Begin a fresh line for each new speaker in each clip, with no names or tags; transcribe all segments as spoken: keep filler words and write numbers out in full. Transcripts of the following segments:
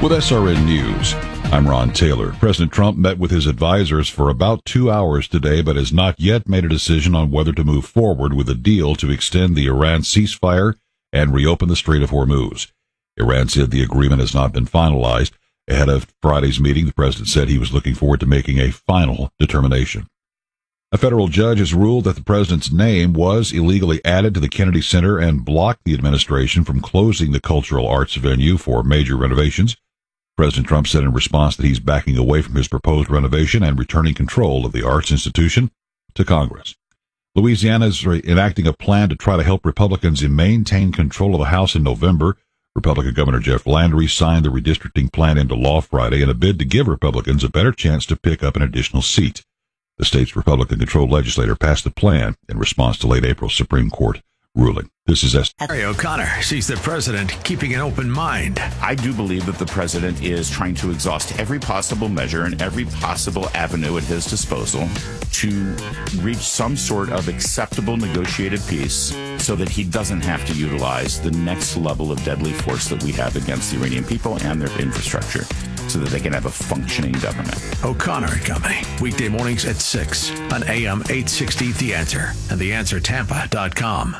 With S R N News, I'm Ron Taylor. President Trump met with his advisors for about two hours today, but has not yet made a decision on whether to move forward with a deal to extend the Iran ceasefire and reopen the Strait of Hormuz. Iran said the agreement has not been finalized. Ahead of Friday's meeting, the president said he was looking forward to making a final determination. A federal judge has ruled that the president's name was illegally added to the Kennedy Center and blocked the administration from closing the cultural arts venue for major renovations. President Trump said in response that he's backing away from his proposed renovation and returning control of the arts institution to Congress. Louisiana is enacting a plan to try to help Republicans maintain control of the House in November. Republican Governor Jeff Landry signed the redistricting plan into law Friday in a bid to give Republicans a better chance to pick up an additional seat. The state's Republican-controlled legislature passed the plan in response to late April Supreme Court ruling. This is S.
Harry O'Connor sees the president keeping an open mind.
I do believe that the president is trying to exhaust every possible measure and every possible avenue at his disposal to reach some sort of acceptable negotiated peace so that he doesn't have to utilize the next level of deadly force that we have against the Iranian people and their infrastructure so that they can have a functioning government.
O'Connor and Company, weekday mornings at six on A M eight sixty The Answer and the answer tampa dot com.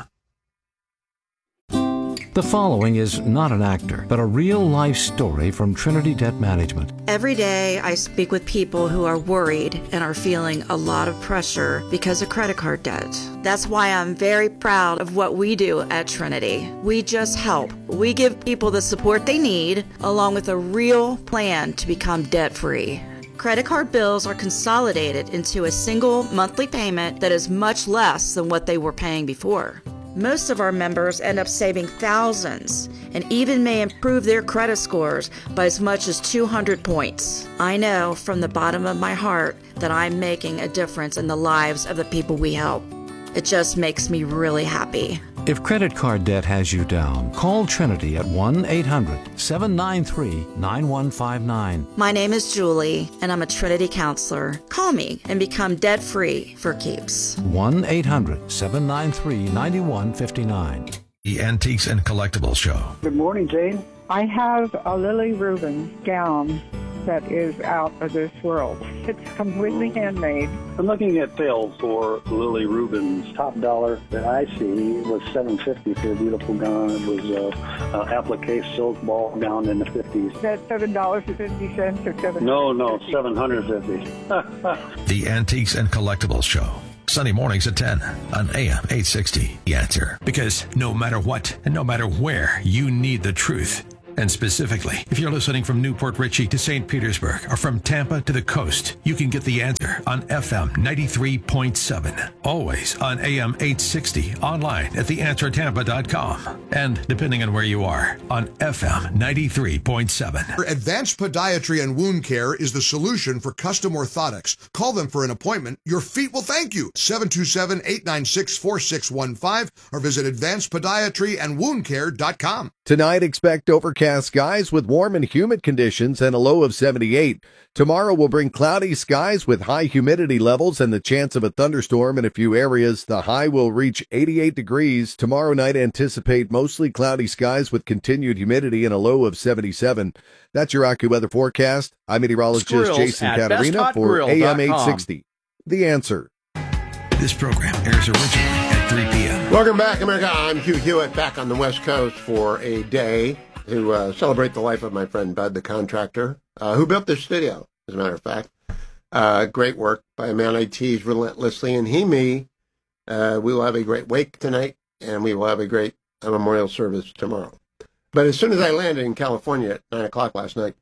The following is not an actor, but a real-life story from Trinity Debt Management.
Every day I speak with people who are worried and are feeling a lot of pressure because of credit card debt. That's why I'm very proud of what we do at Trinity. We just help. We give people the support they need, along with a real plan to become debt-free. Credit card bills are consolidated into a single monthly payment that is much less than what they were paying before. Most of our members end up saving thousands and even may improve their credit scores by as much as two hundred points. I know from the bottom of my heart that I'm making a difference in the lives of the people we help. It just makes me really happy.
If credit card debt has you down, call Trinity at one eight hundred seven nine three nine one five nine.
My name is Julie, and I'm a Trinity counselor. Call me and become debt-free for keeps.
one eight hundred seven nine three nine one five nine.
The Antiques and Collectibles Show.
Good morning, Jane.
I have a Lily Rubin gown that is out of this world. It's completely handmade.
I'm looking at sales for Lily Rubin's. Top dollar that I see was seven hundred fifty dollars for a beautiful gown. It was a, a applique silk ball gown in the fifties.
That's seven dollars and fifty cents or seven dollars?
No, no, seven hundred fifty dollars.
The Antiques and Collectibles Show. Sunday mornings at ten on A M eight sixty. The Answer. Because no matter what and no matter where, you need the truth. And specifically, if you're listening from Newport Richey to Saint Petersburg or from Tampa to the coast, you can get The Answer on F M ninety-three point seven. Always on A M eight sixty, online at the answer tampa dot com. And depending on where you are, on F M ninety-three point seven.
Advanced Podiatry and Wound Care is the solution for custom orthotics. Call them for an appointment. Your feet will thank you. seven two seven, eight nine six, four six one five or visit advanced podiatry and wound care dot com.
Tonight, expect overcast skies with warm and humid conditions and a low of seventy-eight. Tomorrow will bring cloudy skies with high humidity levels and the chance of a thunderstorm in a few areas. The high will reach eighty-eight degrees. Tomorrow night, anticipate mostly cloudy skies with continued humidity and a low of seventy-seven. That's your AccuWeather forecast. I'm meteorologist
Skrills
Jason
at
Caterina for A M eight sixty. The Answer.
This program airs originally at three p.m.
Welcome back, America. I'm Hugh Hewitt, back on the West Coast for a day to uh, celebrate the life of my friend Bud, the contractor, uh, who built this studio, as a matter of fact. Uh, great work by a man I tease relentlessly, and he, me. Uh, we will have a great wake tonight, and we will have a great uh, memorial service tomorrow. But as soon as I landed in California at nine o'clock last night,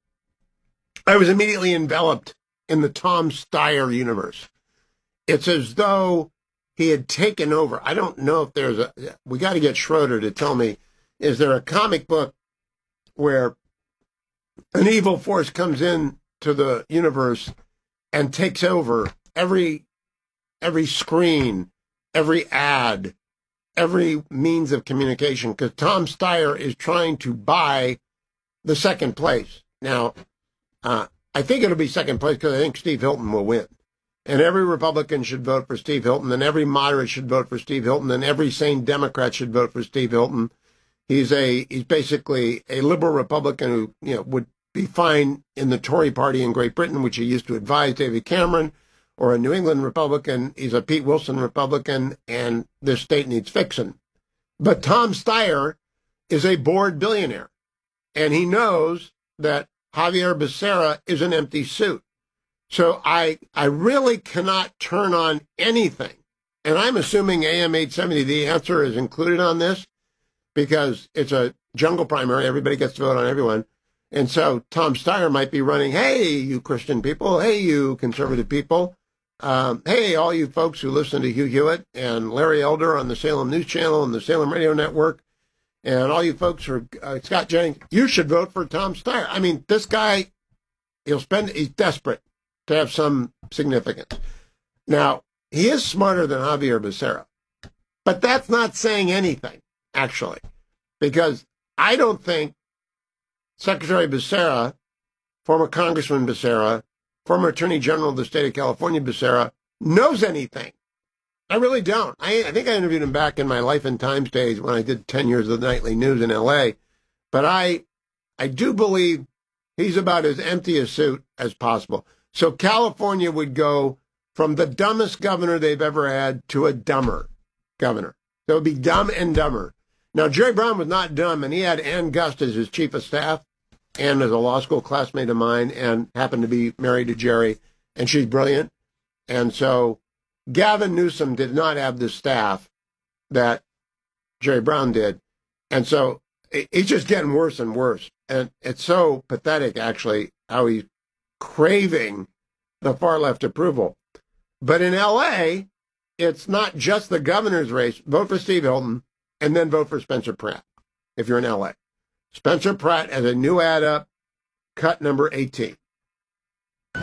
I was immediately enveloped in the Tom Steyer universe. It's as though he had taken over. I don't know if there's a, we got to get Schroeder to tell me, is there a comic book where an evil force comes in to the universe and takes over every, every screen, every ad, every means of communication? Because Tom Steyer is trying to buy the second place. Now, uh, I think it'll be second place because I think Steve Hilton will win. And every Republican should vote for Steve Hilton, and every moderate should vote for Steve Hilton, and every sane Democrat should vote for Steve Hilton. He's a he's basically a liberal Republican who, you know, would be fine in the Tory party in Great Britain, which he used to advise David Cameron, or a New England Republican. He's a Pete Wilson Republican, and this state needs fixing. But Tom Steyer is a bored billionaire, and he knows that Javier Becerra is an empty suit. So I I really cannot turn on anything. And I'm assuming A M eight seventy, the answer is included on this, because it's a jungle primary. Everybody gets to vote on everyone. And so Tom Steyer might be running, hey, you Christian people, hey, you conservative people, um, hey, all you folks who listen to Hugh Hewitt and Larry Elder on the Salem News Channel and the Salem Radio Network, and all you folks who are uh, Scott Jennings, you should vote for Tom Steyer. I mean, this guy, he'll spend, he's desperate to have some significance. Now, he is smarter than Javier Becerra, but that's not saying anything, actually, because I don't think Secretary Becerra, former Congressman Becerra, former Attorney General of the state of California Becerra, knows anything. I really don't. I, I think I interviewed him back in my Life and Times days when I did ten years of the nightly news in L A. But I, I do believe he's about as empty a suit as possible. So California would go from the dumbest governor they've ever had to a dumber governor. That would be dumb and dumber. Now, Jerry Brown was not dumb, and he had Ann Gust as his chief of staff. Ann is a law school classmate of mine and happened to be married to Jerry, and she's brilliant. And so Gavin Newsom did not have the staff that Jerry Brown did. And so it's just getting worse and worse. And it's so pathetic, actually, how he's craving the far left approval. But in L A, it's not just the governor's race. Vote for Steve Hilton and then vote for Spencer Pratt if you're in L A. Spencer Pratt has a new ad up, cut number eighteen.
Oh,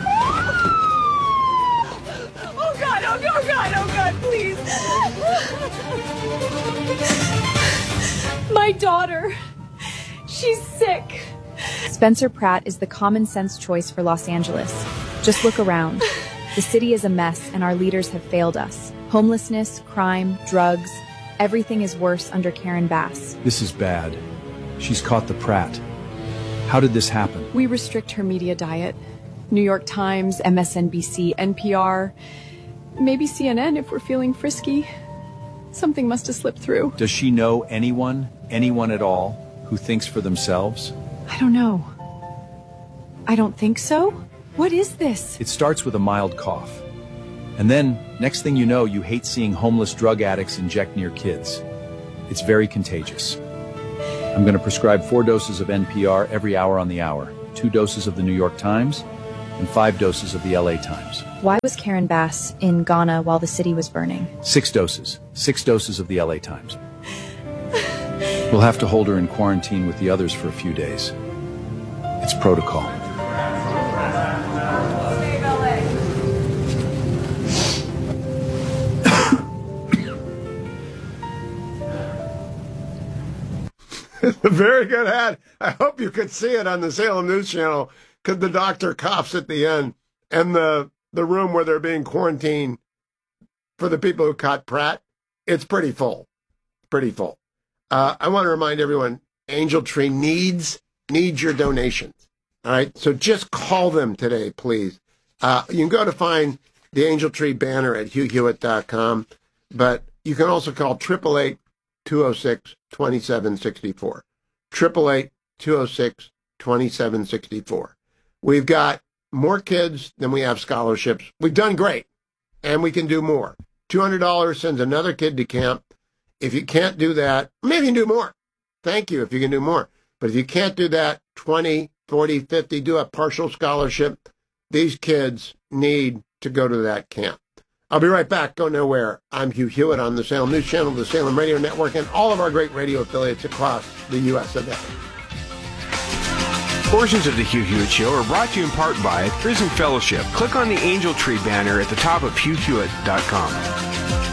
God, oh, God, oh, God, oh, God, please. My daughter, she's sick.
Spencer Pratt is the common sense choice for Los Angeles. Just look around. The city is a mess, and our leaders have failed us. Homelessness, crime, drugs, everything is worse under Karen Bass.
This is bad. She's caught the Pratt. How did this happen?
We restrict her media diet. New York Times, M S N B C, N P R, maybe C N N if we're feeling frisky. Something must have slipped through.
Does she know anyone, anyone at all, who thinks for themselves?
I don't know. I don't think so. What is this?
It starts with a mild cough. And then, next thing you know, you hate seeing homeless drug addicts inject near kids. It's very contagious. I'm going to prescribe four doses of N P R every hour on the hour, two doses of the New York Times, and five doses of the L A Times.
Why was Karen Bass in Ghana while the city was burning?
Six doses. Six doses of the L A Times. We'll have to hold her in quarantine with the others for a few days. It's protocol.
It's a very good ad. I hope you could see it on the Salem News Channel, because the doctor coughs at the end, and the, the room where they're being quarantined for the people who caught Pratt, it's pretty full. Pretty full. Uh, I want to remind everyone, Angel Tree needs needs your donations. All right, so just call them today, please. Uh, you can go to find the Angel Tree banner at hugh hewitt dot com, but you can also call eight eight eight, two oh six, two seven six four. eight eight eight, two oh six, two seven six four. We've got more kids than we have scholarships. We've done great, and we can do more. two hundred dollars sends another kid to camp. If you can't do that, maybe you can do more. Thank you if you can do more. But if you can't do that, twenty, forty, fifty, do a partial scholarship. These kids need to go to that camp. I'll be right back. Go nowhere. I'm Hugh Hewitt on the Salem News Channel, the Salem Radio Network, and all of our great radio affiliates across the U S of A.
Portions of the Hugh Hewitt Show are brought to you in part by Prison Fellowship. Click on the Angel Tree banner at the top of hugh hewitt dot com.